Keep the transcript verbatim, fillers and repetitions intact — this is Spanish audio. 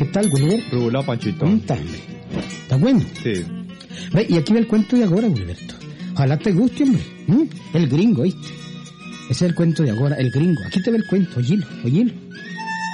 ¿Qué tal, Gilberto? Hola, Panchito. ¿Cómo está, hombre? ¿Está bueno? Sí. Ve, y aquí va el cuento de ahora, Gilberto. Ojalá te guste, hombre. ¿Mm? El gringo, ¿viste? Ese es el cuento de ahora, el gringo. Aquí te ve el cuento, oílo, oílo.